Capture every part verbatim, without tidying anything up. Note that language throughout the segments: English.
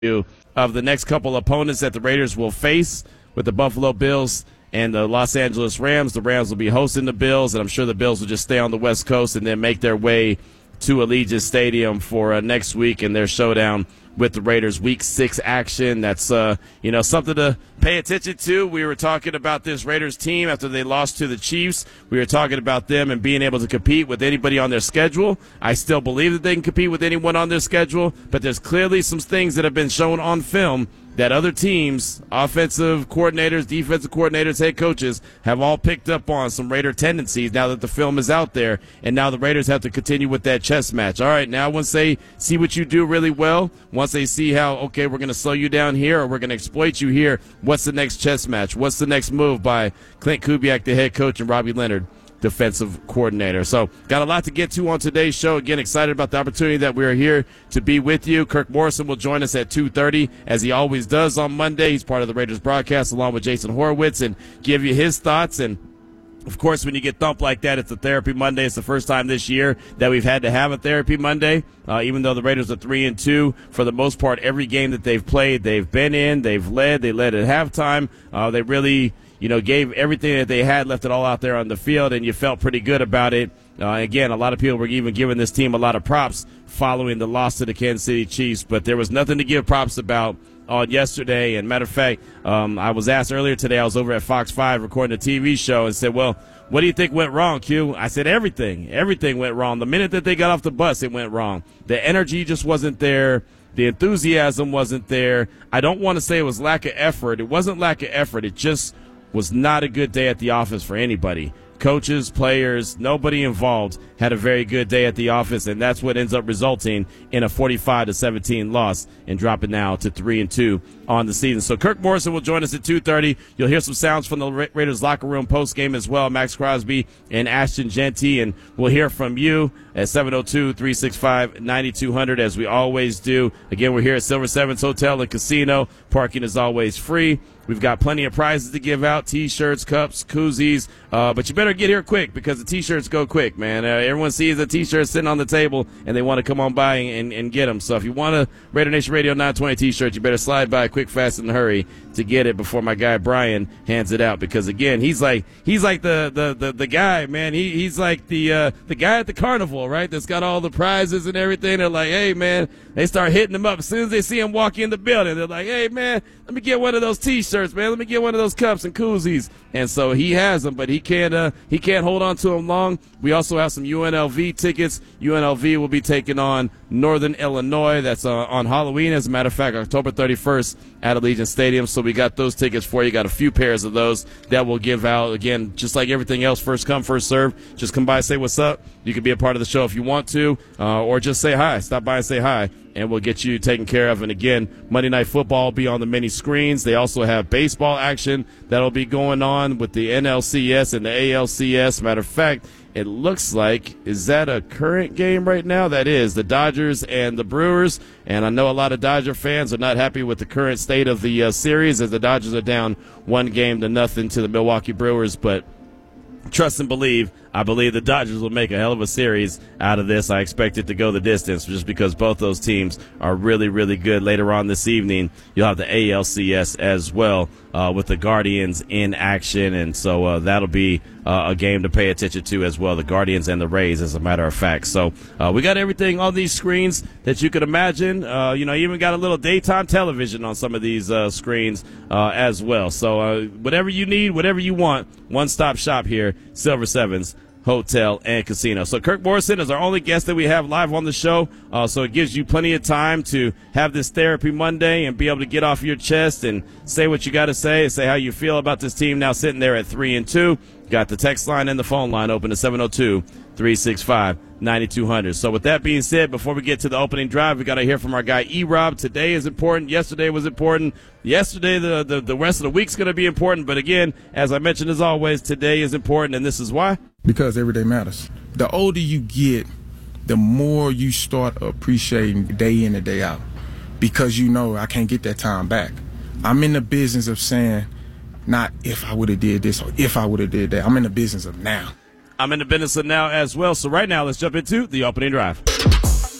of the next couple opponents that the Raiders will face with the Buffalo Bills and the Los Angeles Rams. The Rams will be hosting the Bills, and I'm sure the Bills will just stay on the West Coast and then make their way to Allegiant Stadium for uh, next week in their showdown with the Raiders. Week six action. That's, uh, you know, something to pay attention to. We were talking about this Raiders team after they lost to the Chiefs. We were talking about them and being able to compete with anybody on their schedule. I still believe that they can compete with anyone on their schedule, but there's clearly some things that have been shown on film that other teams, offensive coordinators, defensive coordinators, head coaches, have all picked up on some Raider tendencies now that the film is out there, and now the Raiders have to continue with that chess match. All right, now once they see what you do really well, once they see how, okay, we're going to slow you down here or we're going to exploit you here, what's the next chess match? What's the next move by Clint Kubiak, the head coach, and Robbie Leonard, defensive coordinator? So got a lot to get to on today's show. Again, excited about the opportunity that we are here to be with you. Kirk Morrison will join us at two thirty, as he always does on Monday. He's part of the Raiders broadcast along with Jason Horowitz, and give you his thoughts. And of course, when you get thumped like that, it's a Therapy Monday. It's the first time this year that we've had to have a Therapy Monday. Uh, even though the Raiders are three and two, for the most part, every game that they've played, they've been in, they've led, they led at halftime. Uh, they really, you know, gave everything that they had, left it all out there on the field, and you felt pretty good about it. Uh, again, a lot of people were even giving this team a lot of props following the loss to the Kansas City Chiefs, but there was nothing to give props about on yesterday. And matter of fact, um, I was asked earlier today, I was over at Fox five recording a T V show, and said, well, what do you think went wrong, Q? I said everything. Everything went wrong. The minute that they got off the bus, it went wrong. The energy just wasn't there. The enthusiasm wasn't there. I don't want to say it was lack of effort. It wasn't lack of effort. It just was not a good day at the office for anybody. Coaches, players, nobody involved had a very good day at the office, and that's what ends up resulting in a forty-five to seventeen loss and dropping now to three and two on the season. So Kirk Morrison will join us at two thirty. You'll hear some sounds from the Ra- Raiders locker room post game as well. Max Crosby and Ashton Genty, and we'll hear from you at seven oh two, three six five, nine two hundred, as we always do. Again, we're here at Silver Sevens Hotel and Casino. Parking is always free. We've got plenty of prizes to give out, T-shirts, cups, koozies, uh, but you better get here quick because the T-shirts go quick, man. Uh, everyone sees a T-shirt sitting on the table, and they want to come on by and, and get them. So if you want a Raider Nation Radio nine twenty T-shirt, you better slide by quick, fast, and hurry to get it before my guy Brian hands it out, because, again, he's like he's like the, the, the, the guy, man. He He's like the uh, the guy at the carnival, right, that's got all the prizes and everything. They're like, hey, man, they start hitting him up. As soon as they see him walk in the building, they're like, hey, man, let me get one of those T-shirts, man. Let me get one of those cups and koozies. And so he has them, but he can't uh, he can't hold on to them long. We also have some U N L V tickets. U N L V will be taking on Northern Illinois. That's uh, on Halloween, as a matter of fact, October thirty-first at Allegiant Stadium. So we got those tickets for you. Got a few pairs of those that we'll give out. Again, just like everything else, first come, first serve. Just come by, say what's up. You can be a part of the show if you want to, uh, or just say hi. Stop by and say hi, and we'll get you taken care of. And again, Monday Night Football will be on the mini screens. They also have baseball action that'll be going on with the N L C S and the A L C S. Matter of fact, it looks like, is that a current game right now? That is, the Dodgers and the Brewers. And I know a lot of Dodger fans are not happy with the current state of the uh, series, as the Dodgers are down one game to nothing to the Milwaukee Brewers. But trust and believe, I believe the Dodgers will make a hell of a series out of this. I expect it to go the distance just because both those teams are really, really good. Later on this evening, you'll have the A L C S as well uh, with the Guardians in action. And so uh, that'll be uh, a game to pay attention to as well, the Guardians and the Rays, as a matter of fact. So uh, we got everything on these screens that you could imagine. Uh, you know, even got a little daytime television on some of these uh, screens uh, as well. So uh, whatever you need, whatever you want, one-stop shop here, Silver Sevens Hotel and Casino. So Kirk Morrison is our only guest that we have live on the show, uh, so it gives you plenty of time to have this Therapy Monday and be able to get off your chest and say what you got to say and say how you feel about this team now sitting there at three and two. Got the text line and the phone line open to seven oh two, three six five, nine two hundred. So with that being said, before we get to the opening drive, we got to hear from our guy E-Rob. Today is important. Yesterday was important. Yesterday, the, the, the rest of the week's going to be important. But again, as I mentioned, as always, today is important, and this is why. Because every day matters. The older you get, the more you start appreciating day in and day out. Because you know I can't get that time back. I'm in the business of saying, not if I would have did this or if I would have did that. I'm in the business of now. I'm in the business of now as well. So right now, let's jump into the opening drive.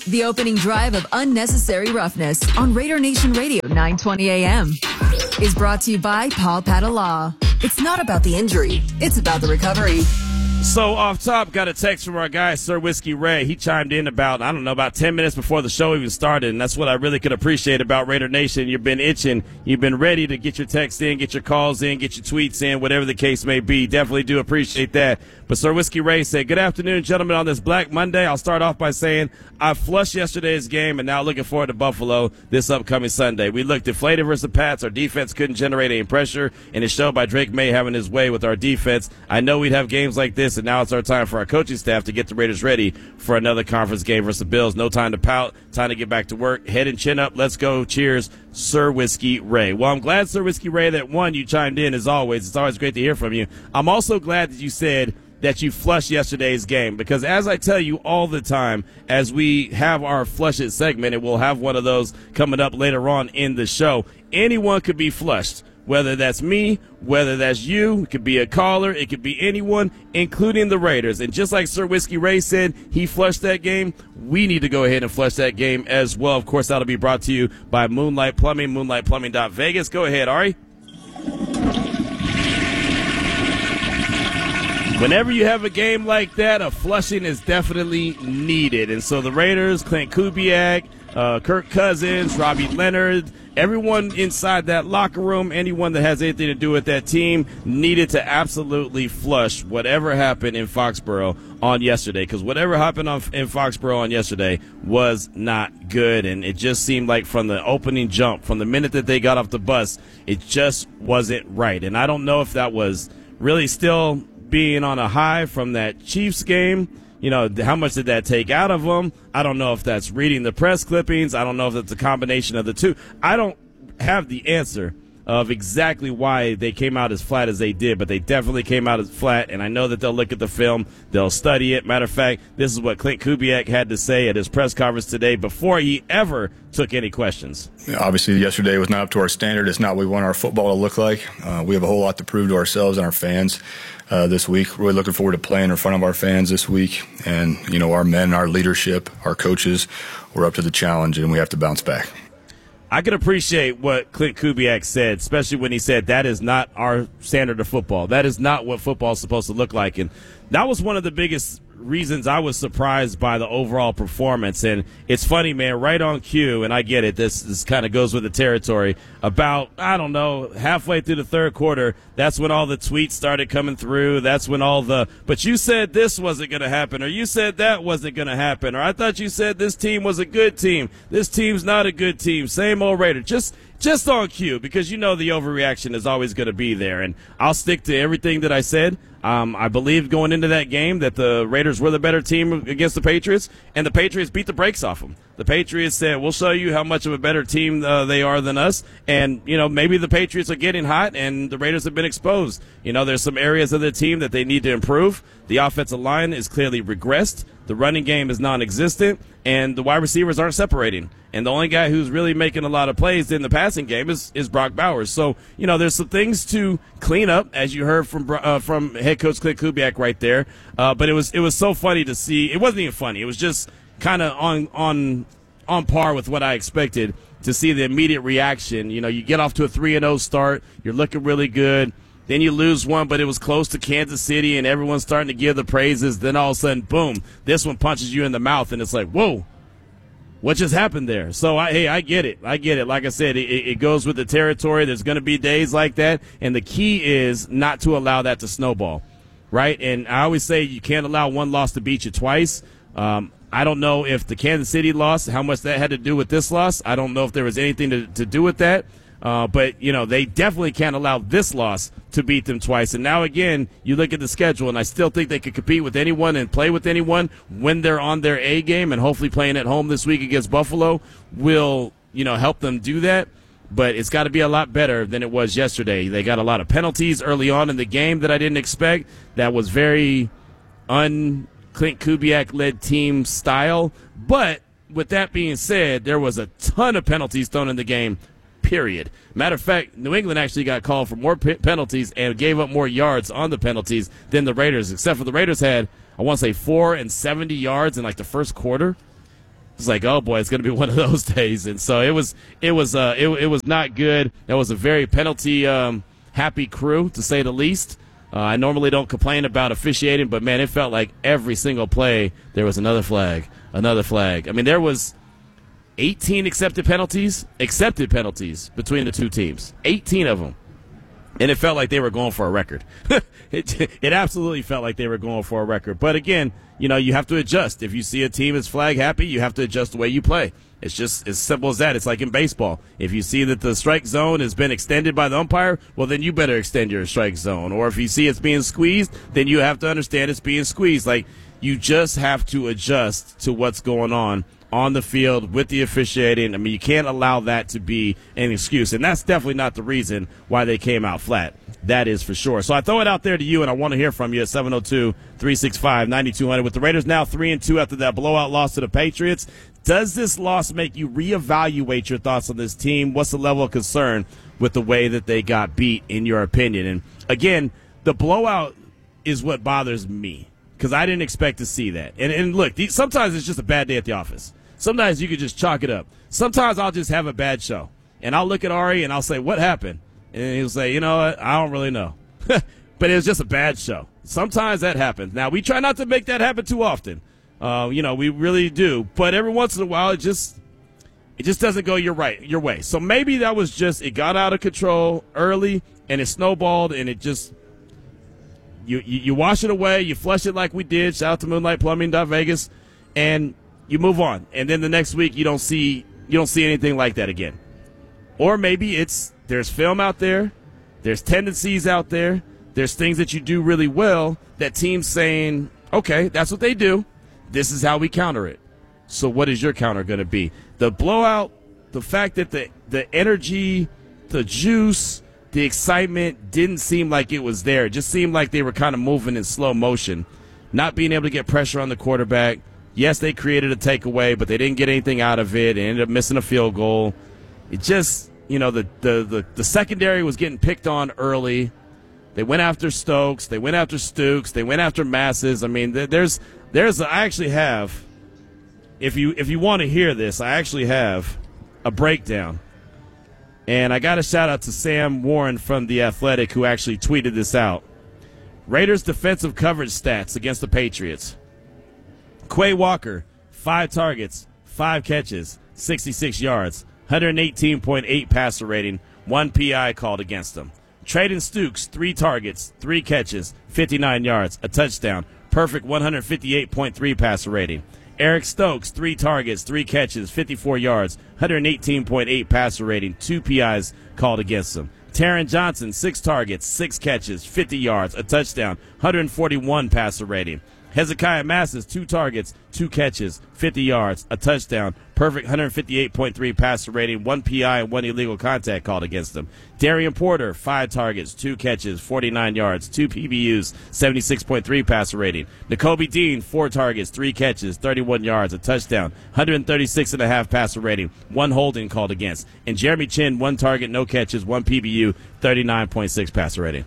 The opening drive of Unnecessary Roughness on Raider Nation Radio nine twenty A M is brought to you by Paul Padala. It's not about the injury, it's about the recovery. So off top, got a text from our guy, Sir Whiskey Ray. He chimed in about, I don't know, about ten minutes before the show even started, and that's what I really could appreciate about Raider Nation. You've been itching. You've been ready to get your texts in, get your calls in, get your tweets in, whatever the case may be. Definitely do appreciate that. But Sir Whiskey Ray said, good afternoon, gentlemen, on this Black Monday. I'll start off by saying I flushed yesterday's game and now looking forward to Buffalo this upcoming Sunday. We looked deflated versus the Pats. Our defense couldn't generate any pressure, and it showed by Drake May having his way with our defense. I know we'd have games like this, and now it's our time for our coaching staff to get the Raiders ready for another conference game versus the Bills. No time to pout. Time to get back to work. Head and chin up. Let's go. Cheers, Sir Whiskey Ray. Well, I'm glad, Sir Whiskey Ray, that, one, you chimed in as always. It's always great to hear from you. I'm also glad that you said that you flushed yesterday's game, because as I tell you all the time, as we have our Flush It segment, and we'll have one of those coming up later on in the show, anyone could be flushed. Whether that's me, whether that's you, it could be a caller, it could be anyone, including the Raiders. And just like Sir Whiskey Ray said, he flushed that game. We need to go ahead and flush that game as well. Of course, that'll be brought to you by Moonlight Plumbing, moonlight plumbing dot vegas. Go ahead, Ari. Whenever you have a game like that, a flushing is definitely needed. And so the Raiders, Clint Kubiak, uh, Kirk Cousins, Robbie Leonard, everyone inside that locker room, anyone that has anything to do with that team, needed to absolutely flush whatever happened in Foxborough on yesterday. Because whatever happened on, in Foxborough on yesterday was not good. And it just seemed like from the opening jump, from the minute that they got off the bus, it just wasn't right. And I don't know if that was really still being on a high from that Chiefs game. You know, how much did that take out of them? I don't know if that's reading the press clippings. I don't know if it's a combination of the two. I don't have the answer of exactly why they came out as flat as they did, but they definitely came out as flat, and I know that they'll look at the film, they'll study it. Matter of fact, this is what Clint Kubiak had to say at his press conference today before he ever took any questions. Obviously, yesterday was not up to our standard. It's not what we want our football to look like. Uh, we have a whole lot to prove to ourselves and our fans uh, this week. Really looking forward to playing in front of our fans this week. And, you know, our men, our leadership, our coaches, we're up to the challenge, and we have to bounce back. I can appreciate what Clint Kubiak said, especially when he said that is not our standard of football. That is not what football is supposed to look like. And that was one of the biggest reasons I was surprised by the overall performance. And it's funny, man, right on cue, and I get it, this, this kind of goes with the territory, about, I don't know, halfway through the third quarter, that's when all the tweets started coming through. That's when all the, but you said this wasn't going to happen, or you said that wasn't going to happen, or I thought you said this team was a good team. This team's not a good team. Same old Raider. Just just on cue, because you know the overreaction is always going to be there. And I'll stick to everything that I said. Um, I believed going into that game that the Raiders were the better team against the Patriots, and the Patriots beat the brakes off them. The Patriots said, we'll show you how much of a better team uh, they are than us. And, you know, maybe the Patriots are getting hot and the Raiders have been exposed. You know, there's some areas of the team that they need to improve. The offensive line is clearly regressed. The running game is non-existent, and the wide receivers aren't separating. And the only guy who's really making a lot of plays in the passing game is, is Brock Bowers. So, you know, there's some things to clean up, as you heard from uh, from head coach Clint Kubiak right there. Uh, but it was it was so funny to see. It wasn't even funny. It was just kind of on on on par with what I expected to see the immediate reaction. You know, you get off to a three and oh start. You're looking really good. Then you lose one, but it was close to Kansas City, and everyone's starting to give the praises. Then all of a sudden, boom, this one punches you in the mouth, and it's like, whoa, what just happened there? So, I, hey, I get it. I get it. Like I said, it, it goes with the territory. There's going to be days like that, and the key is not to allow that to snowball, right? And I always say you can't allow one loss to beat you twice. Um, I don't know if the Kansas City loss, how much that had to do with this loss. I don't know if there was anything to, to do with that. Uh, but, you know, they definitely can't allow this loss to beat them twice. And now, again, you look at the schedule, and I still think they could compete with anyone and play with anyone when they're on their A game, and hopefully playing at home this week against Buffalo will, you know, help them do that. But it's got to be a lot better than it was yesterday. They got a lot of penalties early on in the game that I didn't expect. That was very un-Clint Kubiak-led team style. But with that being said, there was a ton of penalties thrown in the game. Period. Matter of fact, New England actually got called for more p- penalties and gave up more yards on the penalties than the Raiders, except for the Raiders had, I want to say, four and seventy yards in like the first quarter. It's like, oh boy, it's going to be one of those days. And so it was, it was, uh, it, it was not good. That was a very penalty um, happy crew, to say the least. Uh, I normally don't complain about officiating, but man, it felt like every single play there was another flag, another flag. I mean, there was eighteen accepted penalties, accepted penalties between the two teams, eighteen of them. And it felt like they were going for a record. it, it absolutely felt like they were going for a record. But again, you know, you have to adjust. If you see a team is flag happy, you have to adjust the way you play. It's just as simple as that. It's like in baseball. If you see that the strike zone has been extended by the umpire, well, then you better extend your strike zone. Or if you see it's being squeezed, then you have to understand it's being squeezed. Like, you just have to adjust to what's going on on the field with the officiating. I mean, you can't allow that to be an excuse. And that's definitely not the reason why they came out flat. That is for sure. So I throw it out there to you, and I want to hear from you at seven oh two, three six five, nine two zero zero. With the Raiders now three and two after that blowout loss to the Patriots, does this loss make you reevaluate your thoughts on this team? What's the level of concern with the way that they got beat, in your opinion? And again, the blowout is what bothers me, because I didn't expect to see that. And, and look, sometimes it's just a bad day at the office. Sometimes you can just chalk it up. Sometimes I'll just have a bad show, and I'll look at Ari and I'll say, what happened? And he'll say, you know what, I don't really know. But it was just a bad show. Sometimes that happens. Now, we try not to make that happen too often. Uh, you know, we really do. But every once in a while, it just it just doesn't go your right your way. So maybe that was just, it got out of control early, and it snowballed, and it just, you, you, you wash it away, you flush it like we did. Shout out to Moonlight Plumbing Vegas, and you move on. And then the next week, you don't see you don't see anything like that again. Or maybe it's, there's film out there, there's tendencies out there, there's things that you do really well that teams saying, okay, that's what they do. This is how we counter it. So what is your counter going to be? The blowout, the fact that the, the energy, the juice, the excitement didn't seem like it was there. It just seemed like they were kind of moving in slow motion, not being able to get pressure on the quarterback. Yes, they created a takeaway, but they didn't get anything out of it. They ended up missing a field goal. It just, you know, the, the, the, the secondary was getting picked on early. They went after Stokes. They went after Stukes. They went after Masses. I mean, there's – There's, I actually have, if you if you want to hear this, I actually have a breakdown. And I got a shout out to Sam Warren from The Athletic, who actually tweeted this out. Raiders defensive coverage stats against the Patriots. Quay Walker, five targets, five catches, sixty-six yards, one eighteen point eight passer rating, one P I called against him. Traden Stukes, three targets, three catches, fifty-nine yards, a touchdown. Perfect one fifty-eight point three passer rating. Eric Stokes, three targets, three catches, fifty-four yards, one eighteen point eight passer rating, two P Is called against him. Taron Johnson, six targets, six catches, fifty yards, a touchdown, one forty-one passer rating. Hezekiah Masses, two targets, two catches, fifty yards, a touchdown, perfect one fifty-eight point three passer rating, one P I and one illegal contact called against him. Darian Porter, five targets, two catches, forty-nine yards, two P B Us, seventy-six point three passer rating. Nakobe Dean, four targets, three catches, thirty-one yards, a touchdown, one thirty-six and a half passer rating, one holding called against. And Jeremy Chin, one target, no catches, one P B U, thirty-nine point six passer rating.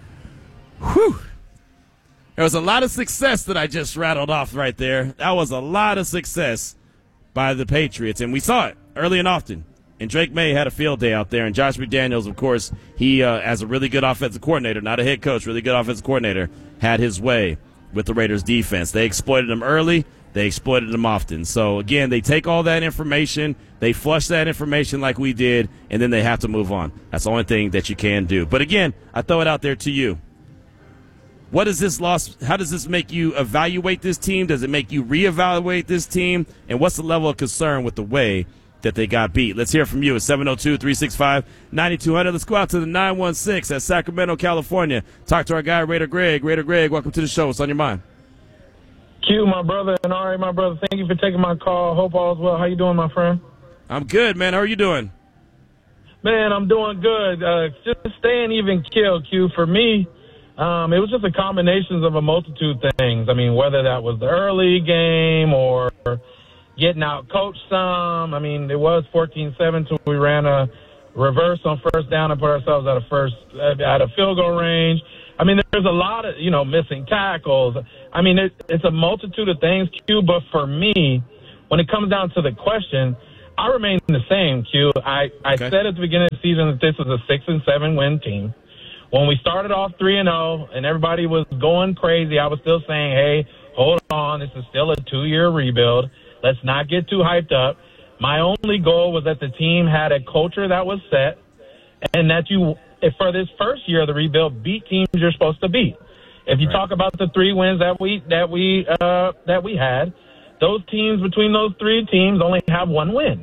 Whew. There was a lot of success that I just rattled off right there. That was a lot of success by the Patriots, and we saw it early and often. And Drake May had a field day out there, and Josh McDaniels, of course, he, uh, as a really good offensive coordinator, not a head coach, really good offensive coordinator, had his way with the Raiders' defense. They exploited them early. They exploited them often. So, again, they take all that information, they flush that information like we did, and then they have to move on. That's the only thing that you can do. But, again, I throw it out there to you. What is this loss? How does this make you evaluate this team? Does it make you reevaluate this team? And what's the level of concern with the way that they got beat? Let's hear from you at seven oh two, three six five, nine two zero zero. Let's go out to the nine one six at Sacramento, California. Talk to our guy, Raider Greg. Raider Greg, welcome to the show. What's on your mind? Q, my brother, and Ari, my brother, thank you for taking my call. Hope all is well. How you doing, my friend? I'm good, man. How are you doing? Man, I'm doing good. Uh, just staying even kill, Q. For me, Um, it was just a combination of a multitude of things. I mean, whether that was the early game or getting out coached some. I mean, it was fourteen seven till we ran a reverse on first down and put ourselves at a first at a field goal range. I mean, there's a lot of, you know, missing tackles. I mean, it, it's a multitude of things, Q. But for me, when it comes down to the question, I remain the same, Q. I, I okay. said at the beginning of the season that this was a six and seven win team. When we started off three and oh and everybody was going crazy, I was still saying, hey, hold on, this is still a two-year rebuild. Let's not get too hyped up. My only goal was that the team had a culture that was set and that you, if for this first year of the rebuild, beat teams you're supposed to beat. If you right. talk about the three wins that we that we uh, that we had, those teams between those three teams only have one win.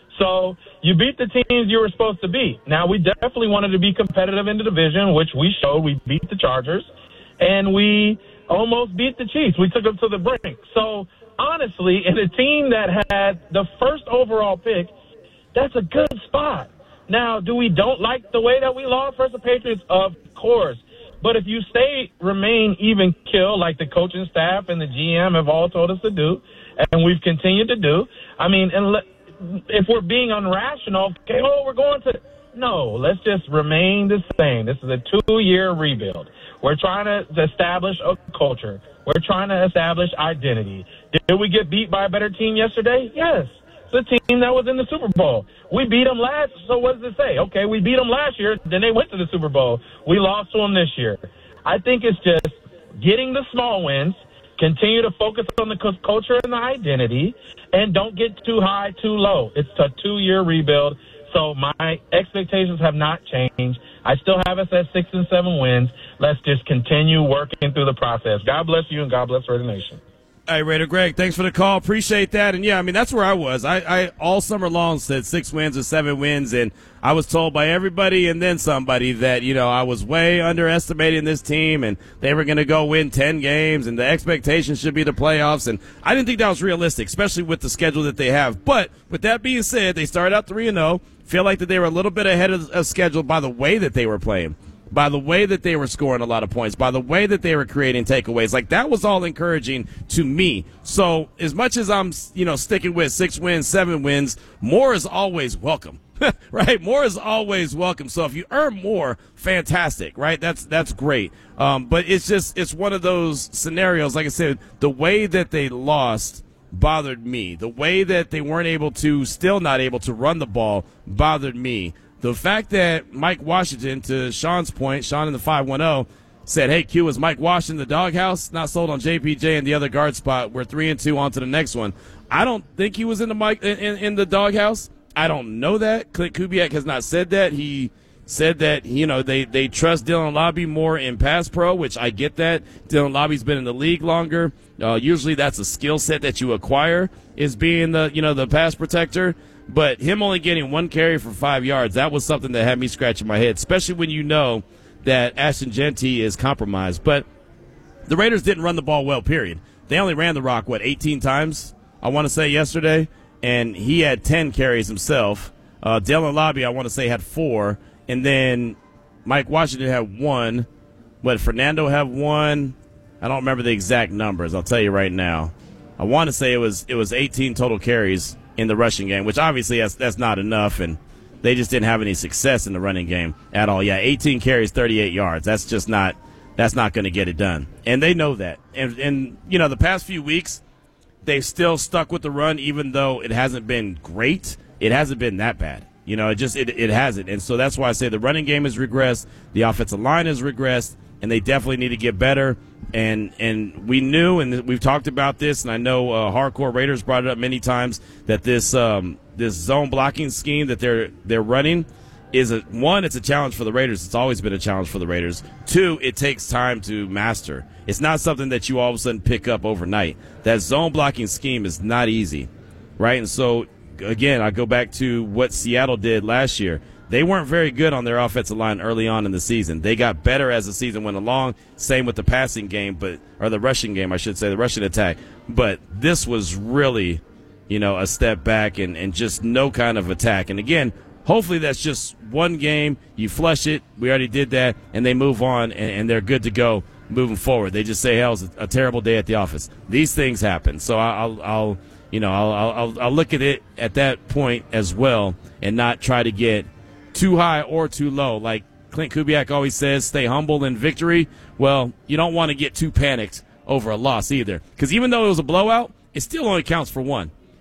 So you beat the teams you were supposed to beat. Now, we definitely wanted to be competitive in the division, which we showed. We beat the Chargers, and we almost beat the Chiefs. We took them to the brink. So, honestly, in a team that had the first overall pick, that's a good spot. Now, do we don't like the way that we lost versus the Patriots? Of course. But if you stay, remain even kill like the coaching staff and the G M have all told us to do, and we've continued to do, I mean, and let, if we're being unrational, okay, oh, we're going to – no, let's just remain the same. This is a two-year rebuild. We're trying to establish a culture. We're trying to establish identity. Did we get beat by a better team yesterday? Yes. It's a team that was in the Super Bowl. We beat them last – so what does it say? Okay, we beat them last year, then they went to the Super Bowl. We lost to them this year. I think it's just getting the small wins, continue to focus on the culture and the identity, and don't get too high, too low. It's a two-year rebuild, so my expectations have not changed. I still have us at six and seven wins. Let's just continue working through the process. God bless you, and God bless Raider Nation. Hey, Raider Greg, thanks for the call. Appreciate that. And, yeah, I mean, that's where I was. I, I all summer long said six wins or seven wins, and I was told by everybody and then somebody that, you know, I was way underestimating this team and they were going to go win ten games and the expectation should be the playoffs. And I didn't think that was realistic, especially with the schedule that they have. But with that being said, they started out three and oh, feel like that they were a little bit ahead of, of schedule by the way that they were playing, by the way that they were scoring a lot of points, by the way that they were creating takeaways. Like, that was all encouraging to me. So as much as I'm, you know, sticking with six wins, seven wins, more is always welcome. Right? More is always welcome. So if you earn more, fantastic, right? That's that's great. Um, but it's just, it's one of those scenarios, like I said, the way that they lost bothered me. The way that they weren't able to, still not able to run the ball bothered me. The fact that Mike Washington, to Sean's point, Sean in the five one zero, said, hey, Q, is Mike Washington the doghouse? Not sold on J P J and the other guard spot. We're three and two on to the next one. I don't think he was in the Mike in, in the doghouse. I don't know that. Clint Kubiak has not said that. He said that, you know, they, they trust Dylan Lobby more in pass pro, which I get that. Dylan Lobby's been in the league longer. Uh, usually that's a skill set that you acquire, is being the, you know, the pass protector. But him only getting one carry for five yards, that was something that had me scratching my head, especially when you know that Ashton Jeanty is compromised. But the Raiders didn't run the ball well, period. They only ran the rock, what, eighteen times, I want to say, yesterday? And he had ten carries himself. Uh, Dylan Lobby, I want to say, had four. And then Mike Washington had one. What, Fernando had one? I don't remember the exact numbers. I'll tell you right now. I want to say it was it was eighteen total carries in the rushing game, which obviously that's, that's not enough, and they just didn't have any success in the running game at all. Yeah, eighteen carries, thirty-eight yards. That's just not that's not going to get it done, and they know that. And, and, you know, the past few weeks, they've still stuck with the run, even though it hasn't been great. It hasn't been that bad. You know, it just it, it hasn't. And so that's why I say the running game has regressed, the offensive line has regressed, and they definitely need to get better. And and we knew, and we've talked about this, and I know uh, Hardcore Raiders brought it up many times, that this um, this zone blocking scheme that they're they're running is, a one, it's a challenge for the Raiders. It's always been a challenge for the Raiders. Two, it takes time to master. It's not something that you all of a sudden pick up overnight. That zone blocking scheme is not easy, right? And so, again, I go back to what Seattle did last year. They weren't very good on their offensive line early on in the season. They got better as the season went along. Same with the passing game, but or the rushing game, I should say, the rushing attack. But this was really, you know, a step back and, and just no kind of attack. And, again, hopefully that's just one game. You flush it. We already did that. And they move on, and, and they're good to go moving forward. They just say, hell, it's a terrible day at the office. These things happen. So I'll, I'll you know, I'll, I'll, I'll look at it at that point as well and not try to get too high or too low. Like Clint Kubiak always says, stay humble in victory. Well, you don't want to get too panicked over a loss either, because even though it was a blowout, it still only counts for one.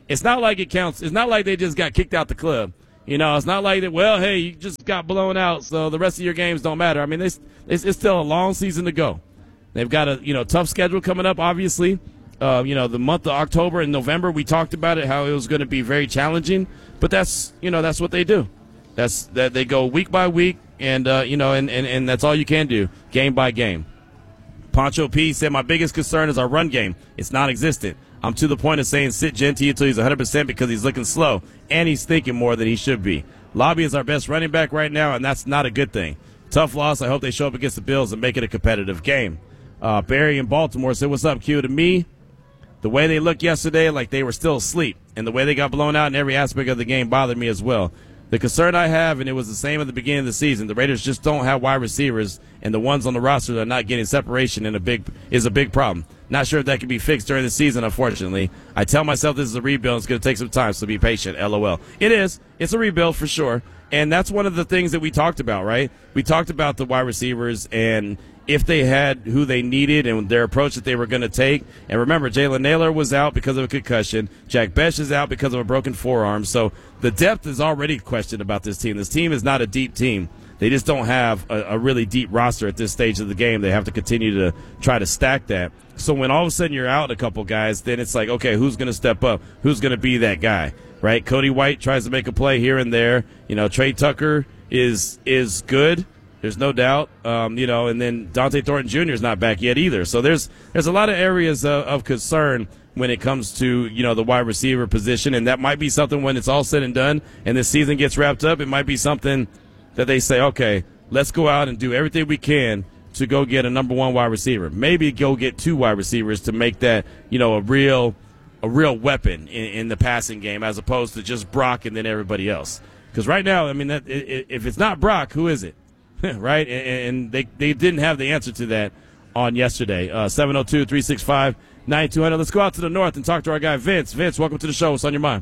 it's not like it counts. It's not like they just got kicked out the club. You know, it's not like that, well, hey, you just got blown out, so the rest of your games don't matter. I mean, it's, it's, it's still a long season to go. They've got a, you know, tough schedule coming up, obviously. Uh, you know, the month of October and November, we talked about it, how it was going to be very challenging. But that's, you know, that's what they do. That's that they go week by week, and, uh, you know, and, and, and that's all you can do, game by game. Poncho P said, my biggest concern is our run game. It's non-existent. I'm to the point of saying sit Genty until he's one hundred percent because he's looking slow, and he's thinking more than he should be. Lobby is our best running back right now, and that's not a good thing. Tough loss. I hope they show up against the Bills and make it a competitive game. Uh, Barry in Baltimore said, what's up, Q? To me, the way they looked yesterday, like they were still asleep, and the way they got blown out in every aspect of the game bothered me as well. The concern I have, and it was the same at the beginning of the season, the Raiders just don't have wide receivers, and the ones on the roster that are not getting separation in a big is a big problem. Not sure if that can be fixed during the season, unfortunately. I tell myself this is a rebuild. It's going to take some time, so be patient, LOL. It is. It's a rebuild for sure, and that's one of the things that we talked about, right? We talked about the wide receivers and if they had who they needed and their approach that they were going to take. And remember, Jalen Naylor was out because of a concussion. Jack Besh is out because of a broken forearm. So the depth is already questioned about this team. This team is not a deep team. They just don't have a, a really deep roster at this stage of the game. They have to continue to try to stack that. So when all of a sudden you're out a couple guys, then it's like, okay, who's going to step up? Who's going to be that guy, right? Cody White tries to make a play here and there. You know, Trey Tucker is is good. There's no doubt, um, you know, and then Dante Thornton Junior is not back yet either. So there's there's a lot of areas of, of concern when it comes to, you know, the wide receiver position, and that might be something when it's all said and done and this season gets wrapped up. It might be something that they say, okay, let's go out and do everything we can to go get a number one wide receiver. Maybe go get two wide receivers to make that, you know, a real a real weapon in, in the passing game as opposed to just Brock and then everybody else. Because right now, I mean, that, if it's not Brock, who is it? Right? And they, they didn't have the answer to that on yesterday. Uh, seven oh two, three six five, nine two hundred. Let's go out to the north and talk to our guy, Vince. Vince, welcome to the show. What's on your mind?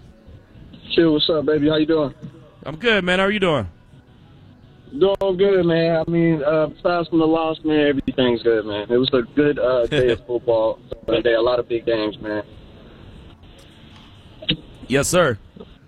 Chill, what's up, baby? How you doing? I'm good, man. How are you doing? Doing good, man. I mean, uh, besides from the loss, man, everything's good, man. It was a good uh, day of football today. A lot of big games, man. Yes, sir.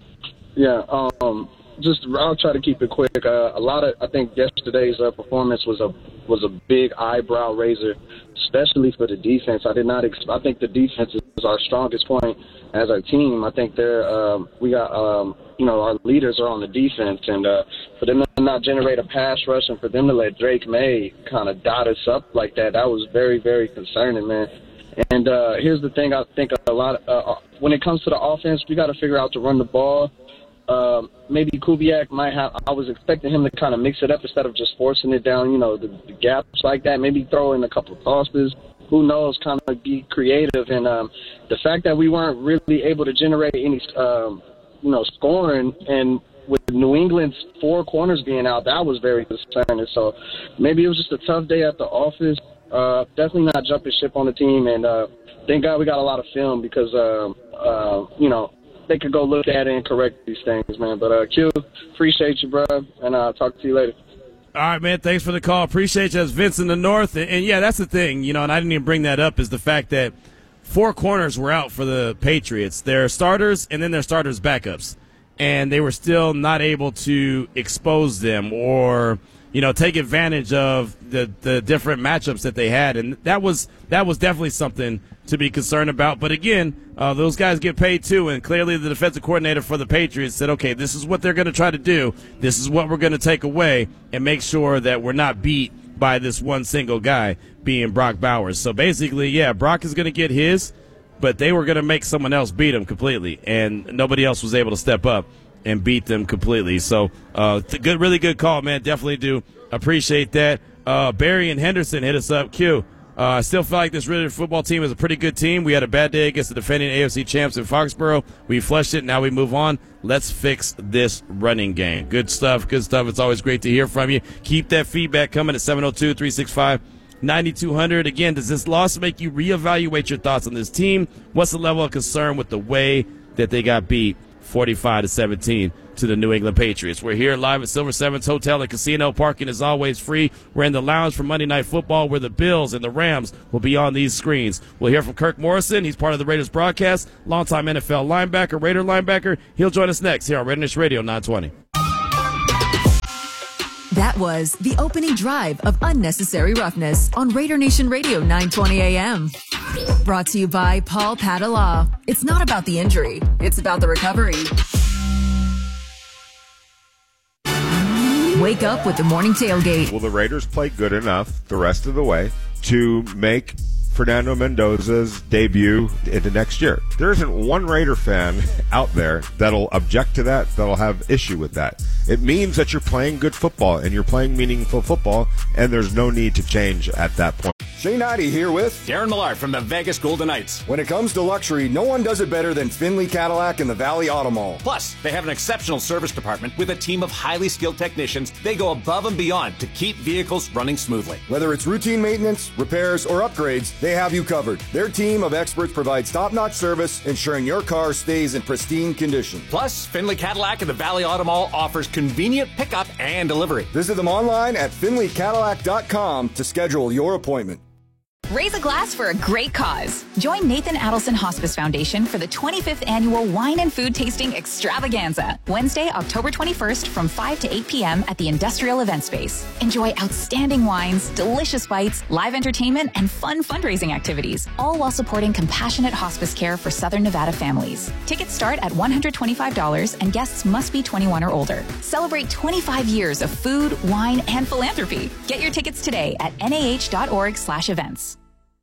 Yeah, um, just I'll try to keep it quick. Uh, a lot of I think yesterday's uh, performance was a was a big eyebrow raiser, especially for the defense. I did not. Ex- I think the defense is our strongest point as a team. I think they're um, we got um, you know our leaders are on the defense, and uh, for them to not generate a pass rush and for them to let Drake May kind of dot us up like that, that was very very concerning, man. And uh, here's the thing: I think a lot uh, when it comes to the offense, we got to figure out to run the ball. Um, maybe Kubiak might have. I was expecting him to kind of mix it up instead of just forcing it down, you know, the, the gaps like that. Maybe throw in a couple of tosses. Who knows? Kind of be creative. And um, the fact that we weren't really able to generate any, um, you know, scoring, and with New England's four corners being out, that was very concerning. So maybe it was just a tough day at the office. Uh, definitely not jumping ship on the team. And uh, thank God we got a lot of film because, uh, uh, you know. They could go look at it and correct these things, man. But, uh, Q, appreciate you, bro, and I'll uh, talk to you later. All right, man, thanks for the call. Appreciate you. That's Vince in the North. And, and, yeah, that's the thing, you know, and I didn't even bring that up, is the fact that four corners were out for the Patriots. Their starters and then their starters' backups. And they were still not able to expose them or, you know, take advantage of the, the different matchups that they had. And that was that was definitely something to be concerned about. But, again, uh, those guys get paid too, and clearly the defensive coordinator for the Patriots said, okay, this is what they're going to try to do. This is what we're going to take away and make sure that we're not beat by this one single guy being Brock Bowers. So, basically, yeah, Brock is going to get his, but they were going to make someone else beat him completely, and nobody else was able to step up and beat them completely. So, uh, good, really good call, man. Definitely do appreciate that. Uh, Barry and Henderson hit us up. Q. Uh, I still feel like this Raiders football team is a pretty good team. We had a bad day against the defending A F C champs in Foxborough. We flushed it. Now we move on. Let's fix this running game. Good stuff. Good stuff. It's always great to hear from you. Keep that feedback coming at seven oh two, three six five, nine two hundred. Again, does this loss make you reevaluate your thoughts on this team? What's the level of concern with the way that they got beat forty-five to seventeen to the New England Patriots. We're here live at Silver Sevens Hotel and Casino. Parking is always free. We're in the lounge for Monday Night Football, where the Bills and the Rams will be on these screens. We'll hear from Kirk Morrison. He's part of the Raiders broadcast, longtime N F L linebacker, Raider linebacker. He'll join us next here on Raider Nation Radio nine twenty. That was the opening drive of Unnecessary Roughness on Raider Nation Radio nine twenty A M. Brought to you by Paul Padalaw. It's not about the injury, it's about the recovery. Wake up with the morning tailgate. Will the Raiders play good enough the rest of the way to make Fernando Mendoza's debut into next year? There isn't one Raider fan out there that'll object to that, that'll have issue with that. It means that you're playing good football and you're playing meaningful football, and there's no need to change at that point. Shane Ivey here with Darren Millard from the Vegas Golden Knights. When it comes to luxury, no one does it better than Finley Cadillac and the Valley Auto Mall. Plus, they have an exceptional service department with a team of highly skilled technicians. They go above and beyond to keep vehicles running smoothly. Whether it's routine maintenance, repairs, or upgrades, they have you covered. Their team of experts provides top-notch service, ensuring your car stays in pristine condition. Plus, Finley Cadillac and the Valley Auto Mall offers convenient pickup and delivery. Visit them online at finley cadillac dot com to schedule your appointment. Raise a glass for a great cause. Join Nathan Adelson Hospice Foundation for the twenty-fifth Annual Wine and Food Tasting Extravaganza, Wednesday, October twenty-first from five to eight p.m. at the Industrial Event Space. Enjoy outstanding wines, delicious bites, live entertainment, and fun fundraising activities, all while supporting compassionate hospice care for Southern Nevada families. Tickets start at one hundred twenty-five dollars and guests must be twenty-one or older. Celebrate twenty-five years of food, wine, and philanthropy. Get your tickets today at N A H dot org slash events.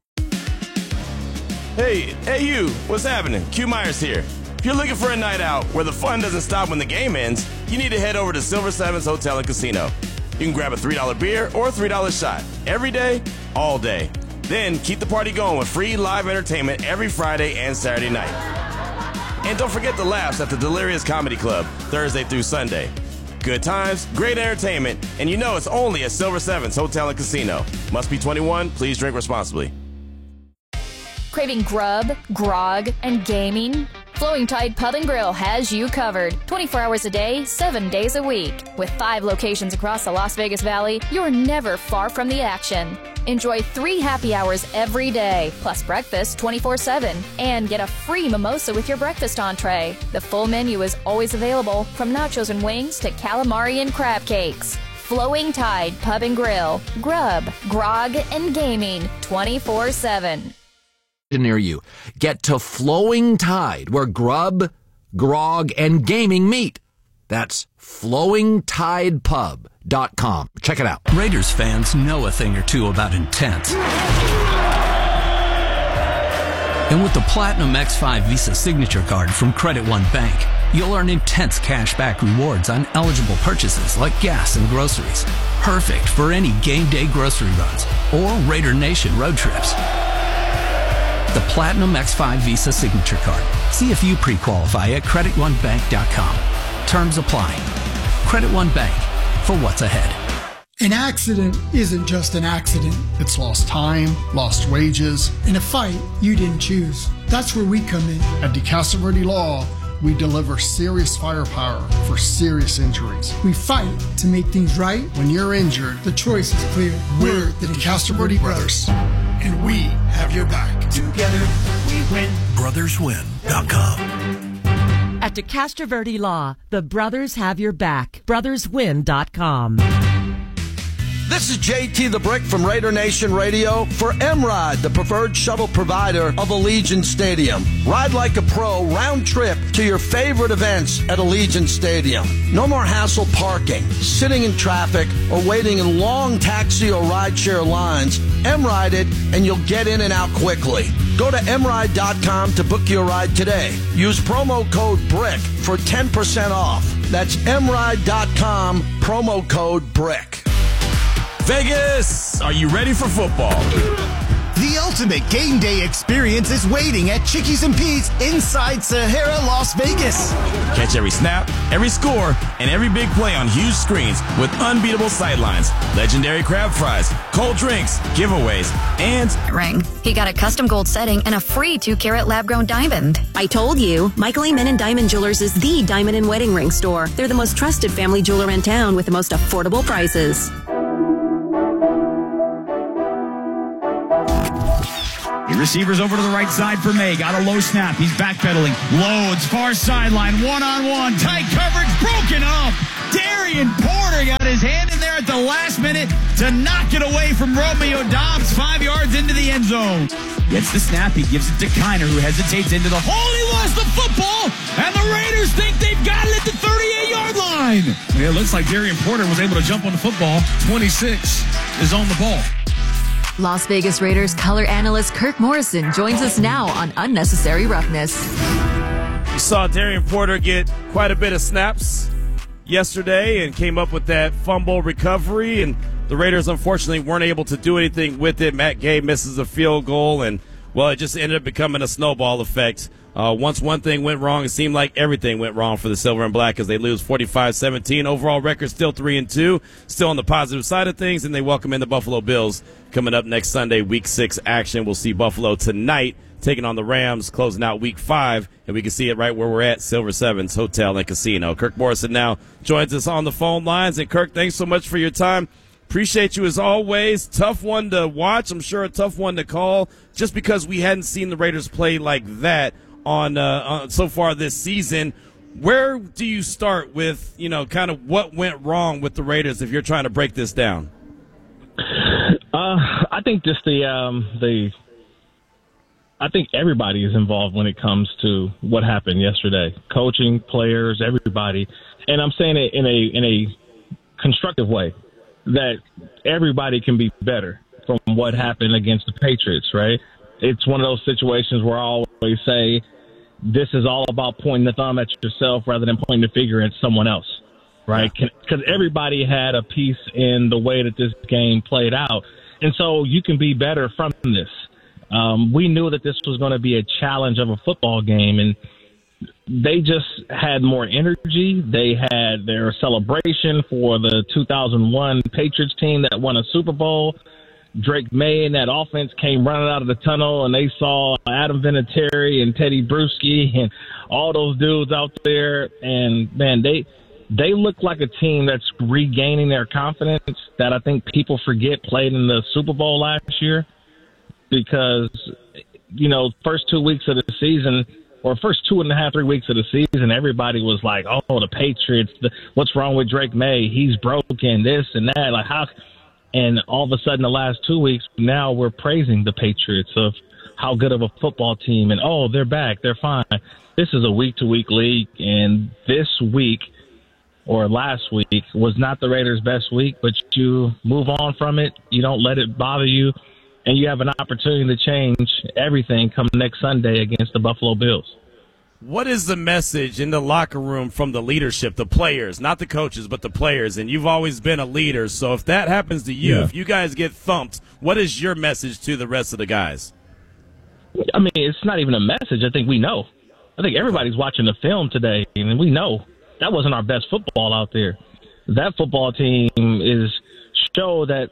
Hey, hey you, what's happening? Q Myers here. If you're looking for a night out where the fun doesn't stop when the game ends, you need to head over to Silver Sevens Hotel and Casino. You can grab a three dollar beer or a three dollar shot every day, all day. Then keep the party going with free live entertainment every Friday and Saturday night. And don't forget the laughs at the Delirious Comedy Club, Thursday through Sunday. Good times, great entertainment, and you know it's only at Silver Sevens Hotel and Casino. Must be twenty-one, please drink responsibly. Craving grub, grog, and gaming? Flowing Tide Pub and Grill has you covered. twenty-four hours a day, seven days a week. With five locations across the Las Vegas Valley, you're never far from the action. Enjoy three happy hours every day, plus breakfast twenty-four seven. And get a free mimosa with your breakfast entree. The full menu is always available, from nachos and wings to calamari and crab cakes. Flowing Tide Pub and Grill. Grub, grog, and gaming twenty-four seven. Near you. Get to Flowing Tide, where grub, grog, and gaming meet. That's flowing tide pub dot com. Check it out. Raiders fans know a thing or two about intense. And with the Platinum X five Visa Signature Card from Credit One Bank, you'll earn intense cashback rewards on eligible purchases like gas and groceries. Perfect for any game day grocery runs or Raider Nation road trips. The Platinum X five Visa Signature Card. See if you pre-qualify at credit one bank dot com. Terms apply. Credit One Bank, for what's ahead. An accident isn't just an accident. It's lost time, lost wages, and a fight you didn't choose. That's where we come in. At DeCastroverde Law, we deliver serious firepower for serious injuries. We fight to make things right. When you're injured, the choice is clear. We're the DeCastroverde Brothers, and we have your back. Together, we win. brothers win dot com. At DeCastroverde Law, the brothers have your back. brothers win dot com. This is J T the Brick from Raider Nation Radio for M-Ride, the preferred shuttle provider of Allegiant Stadium. Ride like a pro, round trip to your favorite events at Allegiant Stadium. No more hassle parking, sitting in traffic, or waiting in long taxi or rideshare lines. M-Ride it, and you'll get in and out quickly. Go to M ride dot com to book your ride today. Use promo code BRICK for ten percent off. That's M ride dot com, promo code BRICK. Vegas, are you ready for football? The ultimate game day experience is waiting at Chickies and Pete's inside Sahara, Las Vegas. Catch every snap, every score, and every big play on huge screens with unbeatable sightlines, legendary crab fries, cold drinks, giveaways, and ring. He got a custom gold setting and a free two carat lab grown diamond. I told you, Michael Amen and Diamond Jewelers is the diamond and wedding ring store. They're the most trusted family jeweler in town with the most affordable prices. Receivers over to the right side for May. Got a low snap. He's backpedaling. Loads. Far sideline. One-on-one. Tight coverage. Broken up. Darian Porter got his hand in there at the last minute to knock it away from Romeo Dobbs. Five yards into the end zone. Gets the snap. He gives it to Kiner, who hesitates into the hole. He lost the football, and the Raiders think they've got it at the thirty-eight-yard line. Yeah, it looks like Darian Porter was able to jump on the football. twenty-six is on the ball. Las Vegas Raiders color analyst Kirk Morrison joins us now on Unnecessary Roughness. You saw Darian Porter get quite a bit of snaps yesterday and came up with that fumble recovery, and the Raiders unfortunately weren't able to do anything with it. Matt Gay misses a field goal, and, well, it just ended up becoming a snowball effect. Uh, once one thing went wrong, it seemed like everything went wrong for the Silver and Black as they lose forty-five seventeen. Overall record still three and two, still on the positive side of things, and they welcome in the Buffalo Bills coming up next Sunday, week six action. We'll see Buffalo tonight taking on the Rams, closing out week five, and we can see it right where we're at, Silver Sevens Hotel and Casino. Kirk Morrison now joins us on the phone lines, and Kirk, thanks so much for your time. Appreciate you as always. Tough one to watch, I'm sure a tough one to call, just because we hadn't seen the Raiders play like that on, uh, on so far this season. Where do you start with, you know, kind of what went wrong with the Raiders if you're trying to break this down? Uh, I think just the um, the I think everybody is involved when it comes to what happened yesterday. Coaching, players, everybody, and I'm saying it in a in a constructive way that everybody can be better from what happened against the Patriots. Right? It's one of those situations where I always say this is all about pointing the thumb at yourself rather than pointing the finger at someone else. Right? Because everybody had a piece in the way that this game played out. And so you can be better from this. Um, we knew that this was going to be a challenge of a football game, and they just had more energy. They had their celebration for the two thousand one Patriots team that won a Super Bowl. Drake May and that offense came running out of the tunnel, and they saw Adam Vinatieri and Teddy Bruschi and all those dudes out there. And, man, they – They look like a team that's regaining their confidence that I think people forget played in the Super Bowl last year because, you know, first two weeks of the season or first two and a half, three weeks of the season, everybody was like, oh, the Patriots, the, what's wrong with Drake May? He's broken, this and that. Like how? And all of a sudden the last two weeks, now we're praising the Patriots of how good of a football team. And, oh, they're back. They're fine. This is a week-to-week league, and this week – or last week was not the Raiders' best week, but you move on from it. You don't let it bother you, and you have an opportunity to change everything come next Sunday against the Buffalo Bills. What is the message in the locker room from the leadership, the players, not the coaches, but the players? And you've always been a leader, so if that happens to you, yeah. if you guys get thumped, what is your message to the rest of the guys? I mean, it's not even a message. I think we know. I think everybody's watching the film today, and we know. That wasn't our best football out there. That football team is show that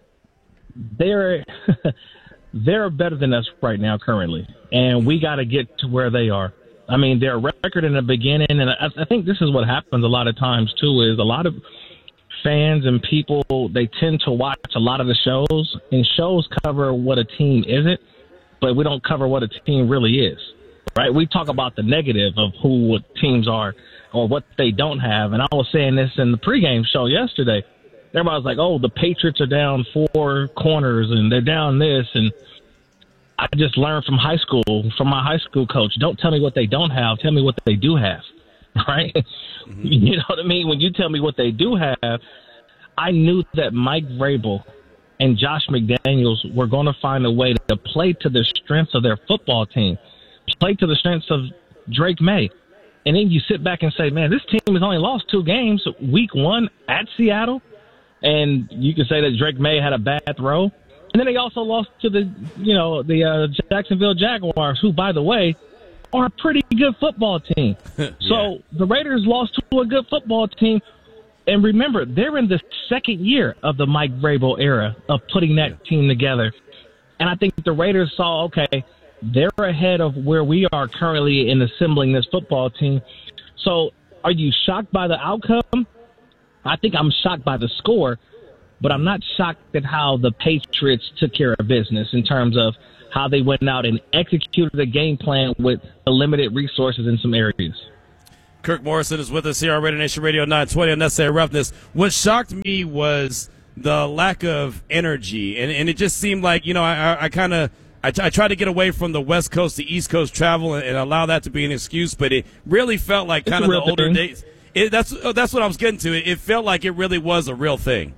they're they're better than us right now currently, and we got to get to where they are. I mean, their record in the beginning, and I, I think this is what happens a lot of times too, is a lot of fans and people, they tend to watch a lot of the shows, and shows cover what a team isn't, but we don't cover what a team really is. Right? We talk about the negative of who what teams are or what they don't have. And I was saying this in the pregame show yesterday. Everybody was like, oh, the Patriots are down four corners and they're down this. And I just learned from high school, from my high school coach, don't tell me what they don't have. Tell me what they do have. Right? Mm-hmm. You know what I mean? When you tell me what they do have, I knew that Mike Vrabel and Josh McDaniels were going to find a way to play to the strengths of their football team. Play to the strengths of Drake May. And then you sit back and say, man, this team has only lost two games, week one at Seattle. And you can say that Drake May had a bad throw. And then they also lost to the, you know, the uh, Jacksonville Jaguars, who, by the way, are a pretty good football team. yeah. So the Raiders lost to a good football team. And remember, they're in the second year of the Mike Vrabel era of putting that yeah. team together. And I think the Raiders saw, okay, they're ahead of where we are currently in assembling this football team. So are you shocked by the outcome? I think I'm shocked by the score, but I'm not shocked at how the Patriots took care of business in terms of how they went out and executed a game plan with the limited resources in some areas. Kirk Morrison is with us here on Raider Nation Radio nine twenty Unnecessary Roughness. What shocked me was the lack of energy, and, and it just seemed like, you know, I, I, I kind of I, t- I tried to get away from the West Coast to East Coast travel and, and allow that to be an excuse, but it really felt like kind of the older thing. days. It, that's that's what I was getting to. It, it felt like it really was a real thing.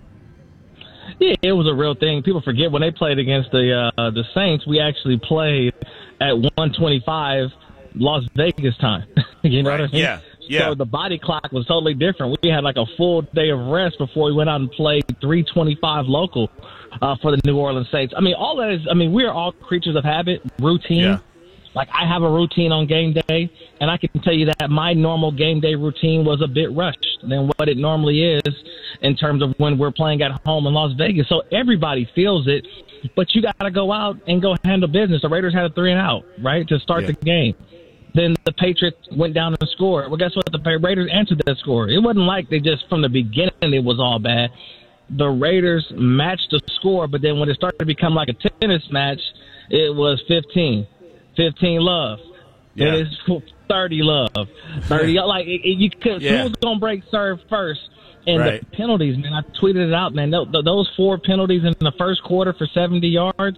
Yeah, it was a real thing. People forget when they played against the uh, the Saints, we actually played at one twenty-five Las Vegas time. you know right. what I mean? Yeah. Yeah. So the body clock was totally different. We had like a full day of rest before we went out and played three twenty-five local uh, for the New Orleans Saints. I mean, all that is, I mean, we are all creatures of habit, routine. Yeah. Like, I have a routine on game day, and I can tell you that my normal game day routine was a bit rushed than what it normally is in terms of when we're playing at home in Las Vegas. So everybody feels it, but you got to go out and go handle business. The Raiders had a three and out, right, to start yeah. the game. Then the Patriots went down and scored. Well, guess what? The Raiders answered that score. It wasn't like they just, from the beginning, it was all bad. The Raiders matched the score, but then when it started to become like a tennis match, it was fifteen. fifteen love. Yeah. It is thirty love. thirty Like, it, it, you could, yeah. who was going to break serve first? And right. the penalties, man, I tweeted it out, man. Those, those four penalties in the first quarter for seventy yards,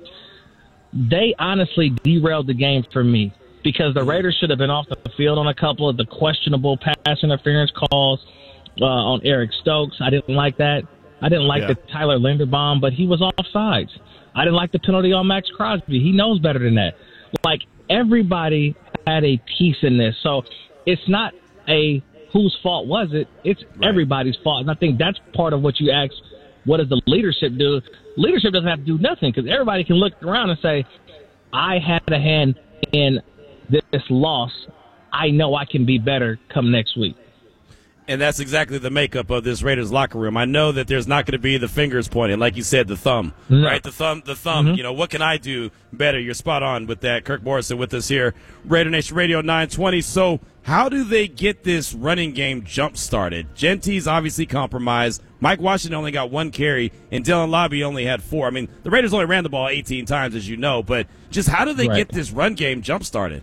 they honestly derailed the game for me. Because the Raiders should have been off the field on a couple of the questionable pass interference calls uh, on Eric Stokes. I didn't like that. I didn't like yeah. the Tyler Linderbaum, but he was offsides. I didn't like the penalty on Max Crosby. He knows better than that. Like, everybody had a piece in this. So it's not a whose fault was it. It's right. everybody's fault. And I think that's part of what you ask, what does the leadership do? Leadership doesn't have to do nothing because everybody can look around and say, I had a hand in this loss. I know I can be better come next week. And that's exactly the makeup of this Raiders locker room. I know that there's not going to be the fingers pointing, like you said, the thumb, no. right? The thumb, the thumb. Mm-hmm. You know, what can I do better? You're spot on with that. Kirk Morrison with us here, Raider Nation Radio nine twenty. So how do they get this running game jump started? Genty's obviously compromised. Mike Washington only got one carry, and Dylan Lobby only had four. I mean, the Raiders only ran the ball eighteen times, as you know, but just how do they right. get this run game jump started?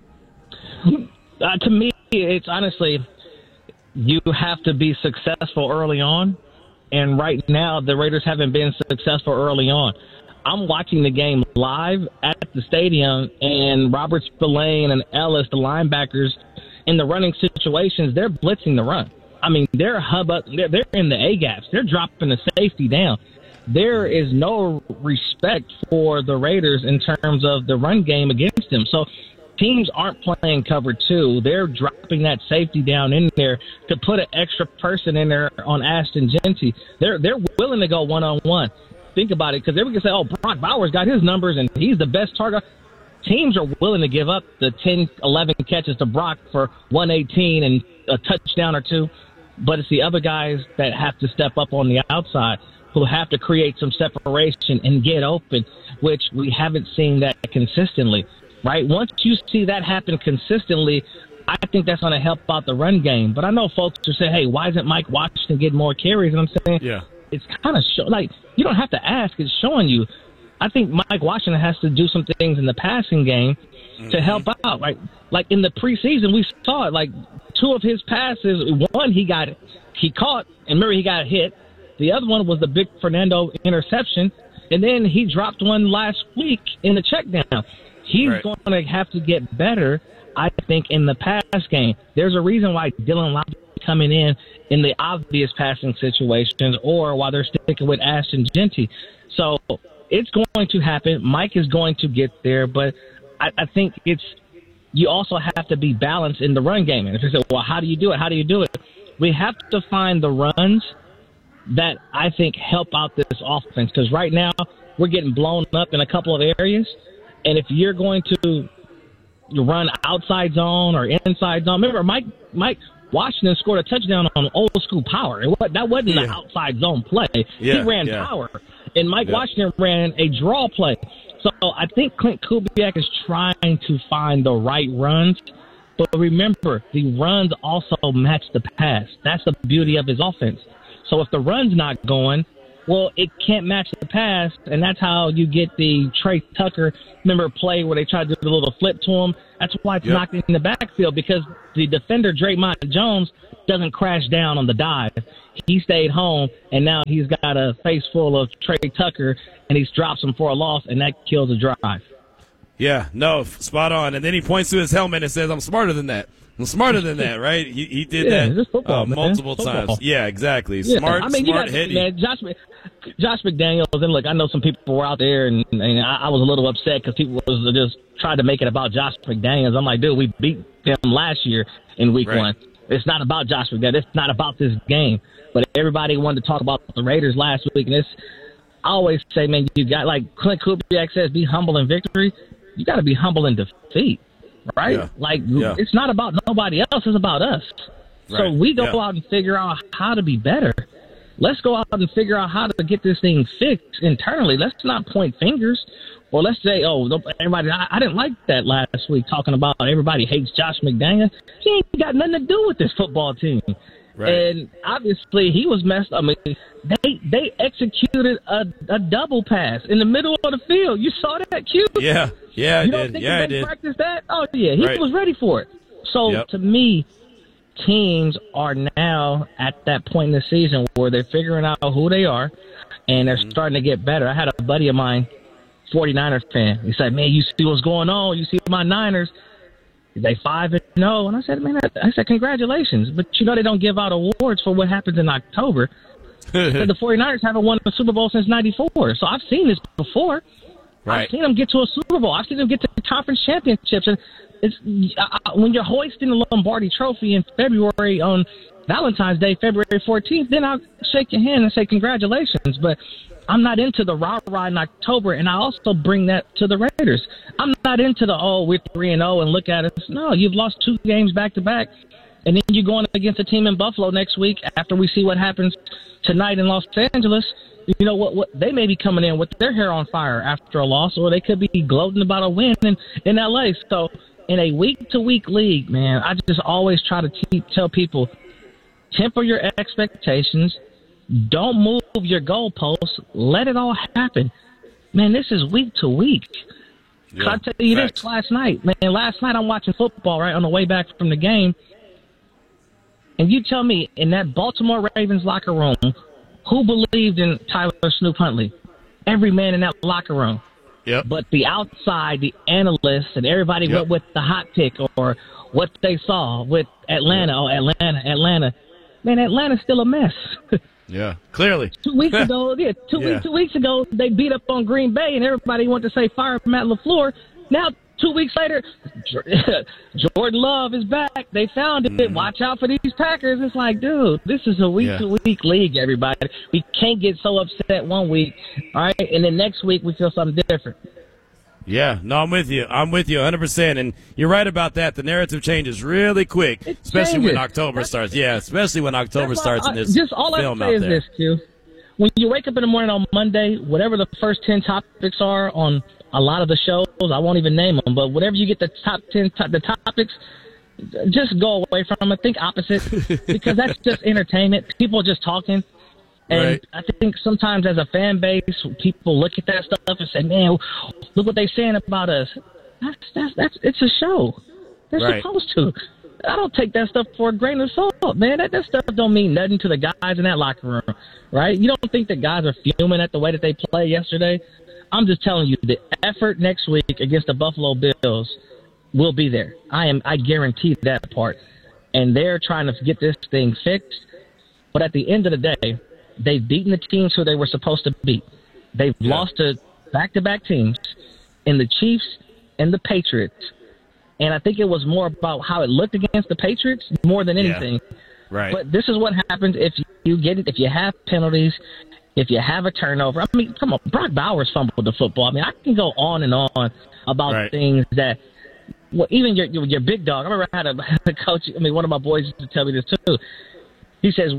Uh, to me, it's honestly, you have to be successful early on. And right now, the Raiders haven't been successful early on. I'm watching the game live at the stadium, and Robert Spillane and Ellis, the linebackers, in the running situations, they're blitzing the run. I mean, they're hub up, they're, they're in the A-gaps. They're dropping the safety down. There is no respect for the Raiders in terms of the run game against them. So teams aren't playing cover two. They're dropping that safety down in there to put an extra person in there on Ashton Genty. They're they're willing to go one-on-one. Think about it, because they can say, oh, Brock Bowers got his numbers and he's the best target. Teams are willing to give up the ten, eleven catches to Brock for one eighteen and a touchdown or two. But it's the other guys that have to step up on the outside who have to create some separation and get open, which we haven't seen that consistently. Right? Once you see that happen consistently, I think that's going to help out the run game. But I know folks are saying, hey, why isn't Mike Washington getting more carries? And I'm saying, yeah. it's kind of show, like, you don't have to ask. It's showing you. I think Mike Washington has to do some things in the passing game mm-hmm. to help out. Right? Like in the preseason, we saw it. Like two of his passes, one he got, he caught, and remember he got hit. The other one was the big Fernando interception. And then he dropped one last week in the check down. He's right. going to have to get better, I think, in the pass game. There's a reason why Dylan Lobby is coming in in the obvious passing situations or while they're sticking with Ashton Genty. So it's going to happen. Mike is going to get there, but I, I think it's you also have to be balanced in the run game. And if you say, well, how do you do it? How do you do it? We have to find the runs that I think help out this offense. Because right now we're getting blown up in a couple of areas. And if you're going to run outside zone or inside zone, remember Mike Mike Washington scored a touchdown on old school power. It was, that wasn't yeah. an outside zone play. Yeah, he ran yeah. power. And Mike yeah. Washington ran a draw play. So I think Clint Kubiak is trying to find the right runs. But remember, the runs also match the pass. That's the beauty of his offense. So if the run's not going, well, it can't match the pass, and that's how you get the Trey Tucker, remember, play where they tried to do the little flip to him. That's why it's yep. knocked in the backfield, because the defender, Draymond Jones, doesn't crash down on the dive. He stayed home, and now he's got a face full of Trey Tucker, and he's drops him for a loss, and that kills the drive. Yeah, no, spot on. And then he points to his helmet and says, I'm smarter than that. I'm smarter than that, right? He, he did yeah, that football, uh, multiple football. times. Yeah, exactly. Yeah. Smart, I mean, smart, you gotta, heady. man, Josh, Josh McDaniels, and look, I know some people were out there, and, and I, I was a little upset because people was just tried to make it about Josh McDaniels. I'm like, dude, we beat them last year in week right. one. It's not about Josh McDaniels. It's not about this game. But everybody wanted to talk about the Raiders last week, and it's, I always say, man, you got, like Clint Kubiak says, be humble in victory. You got to be humble in defeat, right? Yeah. Like, yeah. it's not about nobody else. It's about us. Right. So we go yeah. out and figure out how to be better. Let's go out and figure out how to get this thing fixed internally. Let's not point fingers. Or let's say, oh, everybody, I, I didn't like that last week, talking about everybody hates Josh McDaniels. He ain't got nothing to do with this football team. Right. And obviously he was messed up. I mean, they they executed a, a double pass in the middle of the field. You saw that, Q? Yeah, yeah, I you did. Don't think yeah, they I did. practiced that? Oh, yeah, he right. was ready for it. So, yep. to me, teams are now at that point in the season where they're figuring out who they are, and they're mm-hmm. starting to get better. I had a buddy of mine, forty-niners fan. He said, man, you see what's going on? You see my Niners? They five and no, and I said, man, I said, congratulations, but you know they don't give out awards for what happens in October. So the forty-niners haven't won a Super Bowl since ninety-four, so I've seen this before. Right. I've seen them get to a Super Bowl. I've seen them get to conference championships, and it's uh, when you're hoisting the Lombardi Trophy in February on Valentine's Day, February fourteenth, then I'll shake your hand and say congratulations. But I'm not into the rah-rah in October, and I also bring that to the Raiders. I'm not into the, oh, we're three and oh, and look at us. No, you've lost two games back-to-back, and then you're going against a team in Buffalo next week after we see what happens tonight in Los Angeles. You know what? What they may be coming in with their hair on fire after a loss, or they could be gloating about a win in, in L A. So in a week-to-week league, man, I just always try to te- tell people, temper your expectations. Don't move your goalposts. Let it all happen. Man, this is week to week. Yeah, I'll tell you facts. This last night. Man, last night I'm watching football, right, on the way back from the game. And you tell me, in that Baltimore Ravens locker room, who believed in Tyler Snoop Huntley? Every man in that locker room. Yep. But the outside, the analysts, and everybody yep. went with the hot pick or what they saw with Atlanta. Yep. Oh, Atlanta, Atlanta. Man, Atlanta's still a mess. Yeah, clearly. Two weeks ago, yeah, two, yeah. weeks, two weeks ago, they beat up on Green Bay, and everybody wanted to say fire Matt LaFleur. Now, two weeks later, Jordan Love is back. They found it. Mm. Watch out for these Packers. It's like, dude, this is a week-to-week yeah. league, everybody. We can't get so upset one week, all right, and then next week we feel something different. Yeah, no, I'm with you. I'm with you one hundred percent. And you're right about that. The narrative changes really quick, it especially changes. when October That's, starts. Yeah, especially when October starts I, in this just all film I say out is there. this, Q. When you wake up in the morning on Monday, whatever the first ten topics are on a lot of the shows, I won't even name them, but whatever you get the top ten to- the topics, just go away from them. Think opposite, because that's just entertainment. People are just talking. And right. I think sometimes as a fan base, people look at that stuff and say, man, look what they're saying about us. That's, that's, that's, it's a show. They're right. supposed to. I don't take that stuff for a grain of salt, man. That, that stuff don't mean nothing to the guys in that locker room, right? You don't think the guys are fuming at the way that they played yesterday? I'm just telling you, the effort next week against the Buffalo Bills will be there. I am. I guarantee that part. And they're trying to get this thing fixed. But at the end of the day, they've beaten the teams who they were supposed to beat. They've yeah. lost to back-to-back teams in the Chiefs and the Patriots. And I think it was more about how it looked against the Patriots more than anything. Yeah. Right. But this is what happens if you get it, if you have penalties, if you have a turnover, I mean, come on, Brock Bowers fumbled the football. I mean, I can go on and on about right. things that, well, even your, your your big dog. I remember I had a, a coach. I mean, one of my boys used to tell me this too. He says,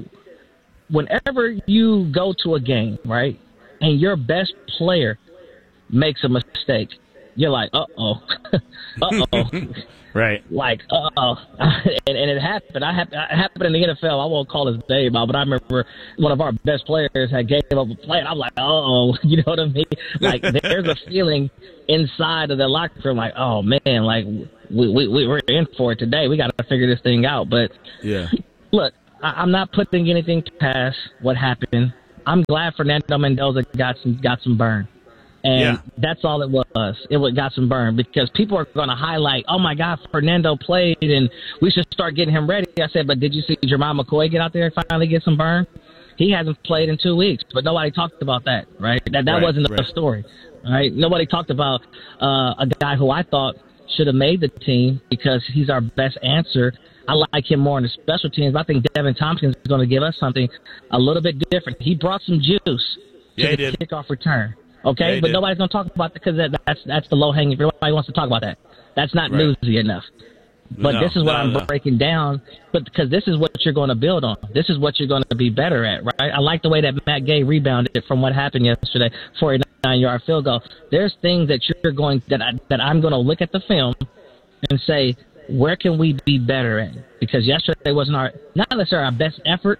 whenever you go to a game, right, and your best player makes a mistake, you're like, uh oh, uh oh. Right. Like, uh-oh. and, and it happened. I happened, it happened in the N F L. I won't call his name out, but I remember one of our best players had gave up a play, and I'm like, uh-oh. You know what I mean? Like, there's a feeling inside of the locker room like, oh, man, like, we, we, we, we're in for it today. We got to figure this thing out. But, yeah. Look, I, I'm not putting anything past what happened. I'm glad Fernando Mendoza got some got some burn. And yeah. that's all it was. It got some burn because people are going to highlight, oh, my God, Fernando played, and we should start getting him ready. I said, but did you see Jermai McCoy get out there and finally get some burn? He hasn't played in two weeks, but nobody talked about that, right? That that right, wasn't right. a story, right? Nobody talked about uh, a guy who I thought should have made the team because he's our best answer. I like him more in the special teams, but I think Devin Tompkins is going to give us something a little bit different. He brought some juice yeah, to the did. kickoff return. Okay, yeah, but did. nobody's going to talk about it because that, that's that's the low hanging. Nobody wants to talk about that. That's not right. newsy enough. But no, this is what no, I'm no. breaking down. But because this is what you're going to build on. This is what you're going to be better at, right? I like the way that Matt Gay rebounded from what happened yesterday, forty-nine yard field goal. There's things that you're going that I, that I'm going to look at the film and say, where can we be better at? Because yesterday wasn't our not necessarily our best effort,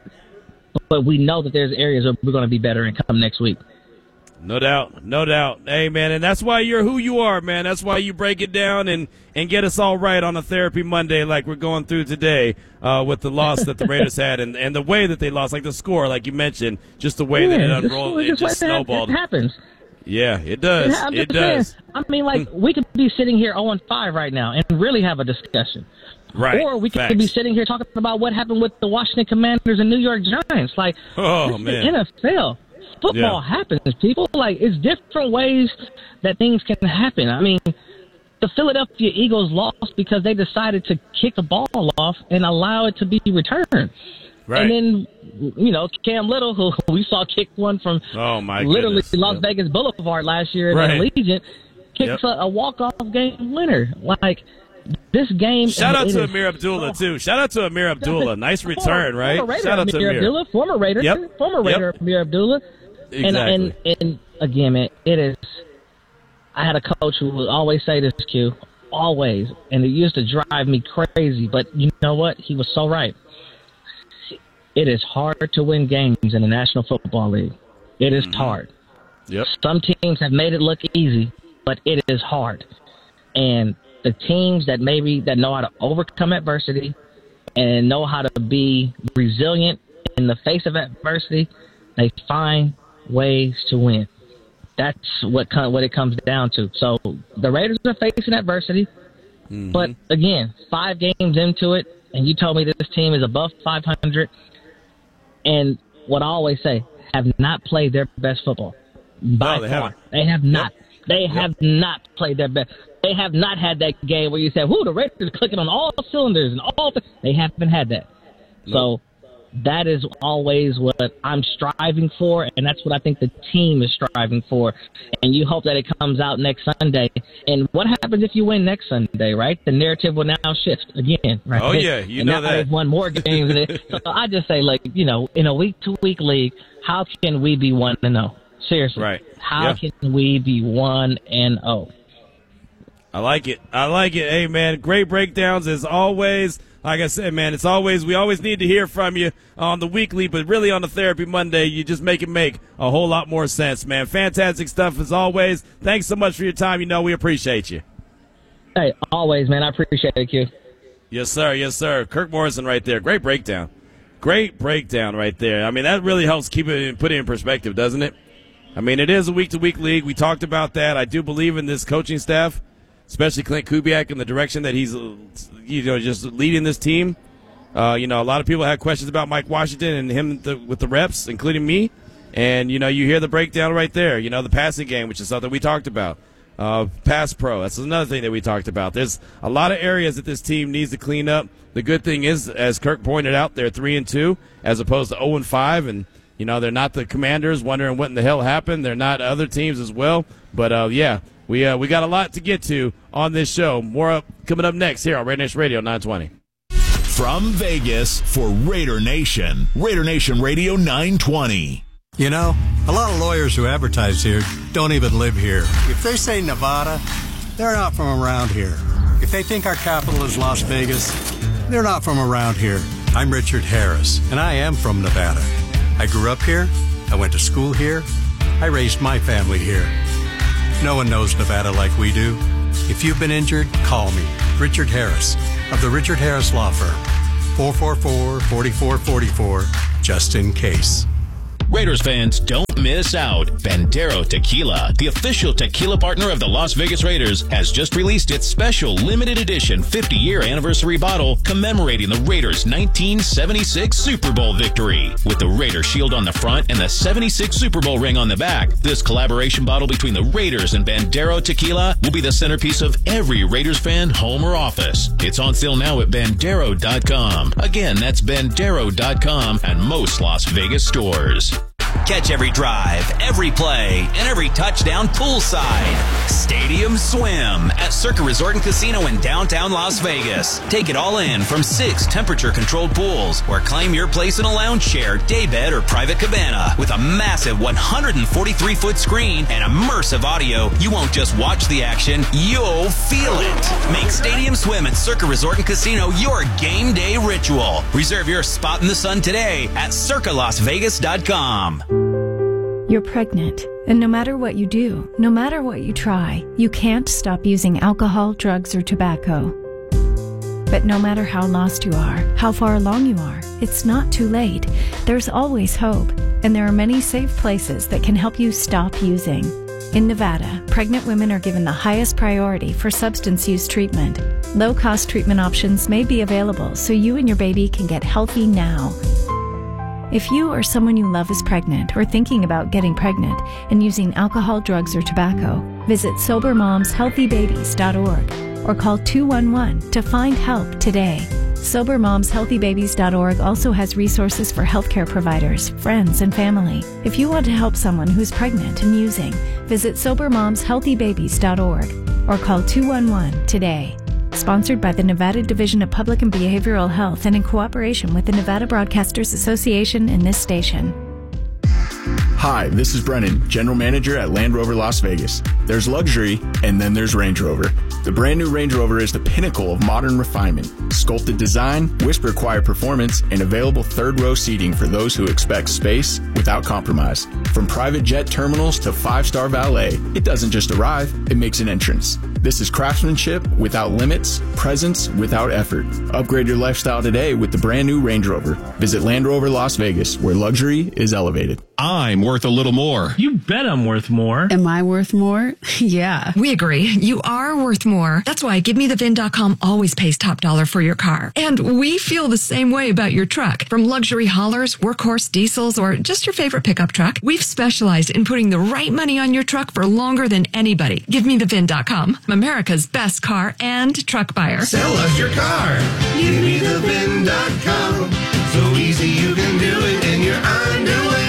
but we know that there's areas where we're going to be better in come next week. No doubt, no doubt. Hey, man, and that's why you're who you are, man. That's why you break it down and, and get us all right on a Therapy Monday like we're going through today uh, with the loss that the Raiders had and, and the way that they lost, like the score, like you mentioned, just the way yeah, that it unrolled, it just snowballed. It happens. Yeah, it does. It, it does. Saying, I mean, like, we could be sitting here oh and five right now and really have a discussion. Right. Or we could Facts. be sitting here talking about what happened with the Washington Commanders and New York Giants. Like, oh, this is man. the N F L. Football yeah. happens, people. Like, it's different ways that things can happen. I mean, the Philadelphia Eagles lost because they decided to kick a ball off and allow it to be returned. Right. And then, you know, Cam Little, who we saw kick one from oh my literally goodness. Las yep. Vegas Boulevard last year right. at Allegiant, kicks yep. a, a walk-off game winner. Like, this game. Shout out it to is, Amir Abdullah, too. Shout out to Amir Abdullah. Nice return, former, right? Former Raider, Shout out to Amir Amir. Abdullah, former Raider. Yep. Former Raider, yep. Amir Abdullah. Exactly. And, and, and again, man, it is. I had a coach who would always say this, Q, always, and it used to drive me crazy. But you know what? He was so right. It is hard to win games in the National Football League. It is mm-hmm. hard. Yep. Some teams have made it look easy, but it is hard. And the teams that maybe that know how to overcome adversity and know how to be resilient in the face of adversity, they find ways to win. That's what what it comes down to. So the Raiders are facing adversity, mm-hmm. but again, five games into it, and you told me that this team is above five hundred. And what I always say, have not played their best football. By no, they far, haven't. they have not. Yep. They yep. have not played their best. They have not had that game where you said, "Whoo, the Raiders are clicking on all cylinders and all." Th-. They haven't had that. Nope. So that is always what I'm striving for, and that's what I think the team is striving for. And you hope that it comes out next Sunday. And what happens if you win next Sunday, right? The narrative will now shift again, right? Oh, yeah, you and know now that. They've won more games. Than it. So I just say, like, you know, in a week-to-week league, how can we be one and oh? Seriously. Right. How yeah. can we be one and oh? I like it. I like it. Hey, man, great breakdowns as always. Like I said, man, it's always, we always need to hear from you on the weekly, but really on the Therapy Monday, you just make it make a whole lot more sense, man. Fantastic stuff as always. Thanks so much for your time. You know, we appreciate you. Hey, always, man. I appreciate it, Q. Yes, sir. Yes, sir. Kirk Morrison right there. Great breakdown. Great breakdown right there. I mean, that really helps keep it and put it in perspective, doesn't it? I mean, it is a week-to-week league. We talked about that. I do believe in this coaching staff, especially Clint Kubiak and the direction that he's, you know, just leading this team. Uh, you know, a lot of people had questions about Mike Washington and him the, with the reps, including me. And, you know, you hear the breakdown right there. You know, the passing game, which is something we talked about. uh, pass pro. That's another thing that we talked about. There's a lot of areas that this team needs to clean up. The good thing is, as Kirk pointed out, they're three and two as opposed to zero and five, and you know they're not the Commanders wondering what in the hell happened. They're not other teams as well. But uh, yeah, we uh, we got a lot to get to on this show. More up, coming up next here on Raider Nation Radio nine twenty. From Vegas for Raider Nation, Raider Nation Radio nine twenty. You know, a lot of lawyers who advertise here don't even live here. If they say Nevada, they're not from around here. If they think our capital is Las Vegas, they're not from around here. I'm Richard Harris, and I am from Nevada. I grew up here. I went to school here. I raised my family here. No one knows Nevada like we do. If you've been injured, call me, Richard Harris, of the Richard Harris Law Firm. four four four, four four four four, just in case. Raiders fans, don't miss out. Bandero Tequila, the official tequila partner of the Las Vegas Raiders, has just released its special limited edition fifty-year anniversary bottle commemorating the Raiders' nineteen seventy-six Super Bowl victory. With the Raider shield on the front and the seventy-six Super Bowl ring on the back, this collaboration bottle between the Raiders and Bandero Tequila will be the centerpiece of every Raiders fan home or office. It's on sale now at Bandero dot com. Again, that's Bandero dot com and most Las Vegas stores. Catch every drive, every play, and every touchdown poolside. Stadium Swim at Circa Resort and Casino in downtown Las Vegas. Take it all in from six temperature-controlled pools, or claim your place in a lounge chair, daybed, or private cabana. With a massive one hundred forty-three foot screen and immersive audio, you won't just watch the action, you'll feel it. Make Stadium Swim at Circa Resort and Casino your game day ritual. Reserve your spot in the sun today at circa las vegas dot com. You're pregnant, and no matter what you do, no matter what you try, you can't stop using alcohol, drugs, or tobacco. But no matter how lost you are, how far along you are, it's not too late. There's always hope, and there are many safe places that can help you stop using. In Nevada, pregnant women are given the highest priority for substance use treatment. Low-cost treatment options may be available so you and your baby can get healthy now. If you or someone you love is pregnant or thinking about getting pregnant and using alcohol, drugs, or tobacco, visit sober moms healthy babies dot org or call two one one to find help today. sober moms healthy babies dot org also has resources for healthcare providers, friends, and family. If you want to help someone who's pregnant and using, visit sober moms healthy babies dot org or call two one one today. Sponsored by the Nevada Division of Public and Behavioral Health and in cooperation with the Nevada Broadcasters Association and this station. Hi, this is Brennan, General Manager at Land Rover Las Vegas. There's luxury, and then there's Range Rover. The brand new Range Rover is the pinnacle of modern refinement. Sculpted design, whisper quiet performance, and available third row seating for those who expect space without compromise. From private jet terminals to five-star valet, it doesn't just arrive, it makes an entrance. This is craftsmanship without limits, presence without effort. Upgrade your lifestyle today with the brand new Range Rover. Visit Land Rover Las Vegas, where luxury is elevated. I'm worth a little more. You bet I'm worth more. Am I worth more? Yeah. We agree. You are worth more. That's why Give Me The V I N dot com always pays top dollar for your car. And we feel the same way about your truck. From luxury haulers, workhorse diesels, or just your favorite pickup truck, we've specialized in putting the right money on your truck for longer than anybody. Give Me The V I N dot com, America's best car and truck buyer. Sell us your car. Give Me The V I N dot com. So easy you can do it in your underwear.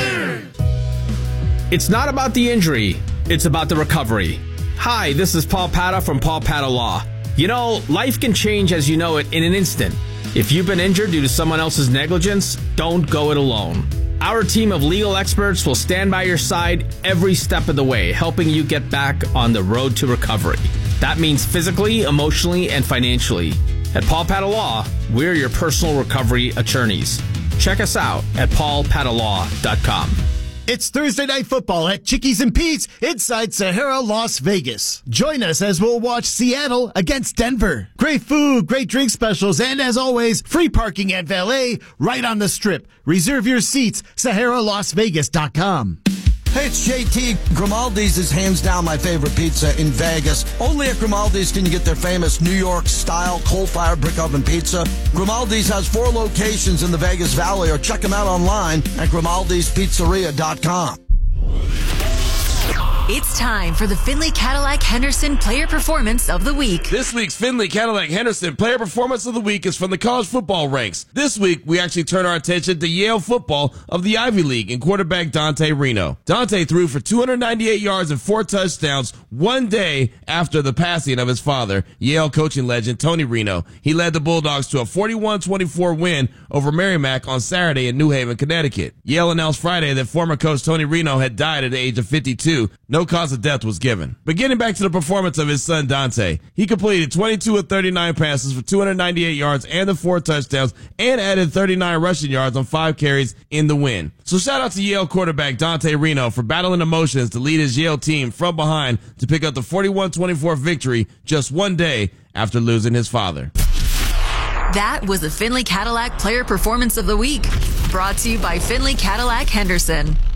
It's not about the injury, it's about the recovery. Hi, this is Paul Pata from Paul Pata Law. You know, life can change as you know it in an instant. If you've been injured due to someone else's negligence, don't go it alone. Our team of legal experts will stand by your side every step of the way, helping you get back on the road to recovery. That means physically, emotionally, and financially. At Paul Pata Law, we're your personal recovery attorneys. Check us out at paul pata law dot com. It's Thursday Night Football at Chickies and Pete's inside Sahara, Las Vegas. Join us as we'll watch Seattle against Denver. Great food, great drink specials, and as always, free parking and valet right on the strip. Reserve your seats, Sahara Las Vegas dot com. Hey, it's J T. Grimaldi's is hands down my favorite pizza in Vegas. Only at Grimaldi's can you get their famous New York-style coal-fired brick oven pizza. Grimaldi's has four locations in the Vegas Valley, or check them out online at grimaldis pizzeria dot com. It's time for the Finley Cadillac Henderson Player Performance of the Week. This week's Finley Cadillac Henderson Player Performance of the Week is from the college football ranks. This week, we actually turn our attention to Yale football of the Ivy League and quarterback Dante Reno. Dante threw for two hundred ninety-eight yards and four touchdowns one day after the passing of his father, Yale coaching legend Tony Reno. He led the Bulldogs to a forty-one twenty-four win over Merrimack on Saturday in New Haven, Connecticut. Yale announced Friday that former coach Tony Reno had died at the age of fifty-two. No cause of death was given. But getting back to the performance of his son Dante, he completed twenty-two of thirty-nine passes for two hundred ninety-eight yards and the four touchdowns and added thirty-nine rushing yards on five carries in the win. So shout out to Yale quarterback Dante Reno for battling emotions to lead his Yale team from behind to pick up the forty-one twenty-four victory just one day after losing his father. That was the Finley Cadillac Player Performance of the Week, brought to you by Finley Cadillac Henderson.